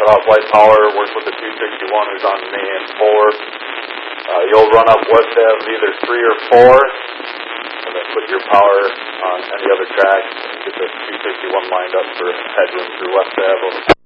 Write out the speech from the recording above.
off light power, work with the 261 who's on main 4. You'll run up West Ave either 3 or 4, and then put your power on any other track and get the 261 lined up for headroom through West Ave.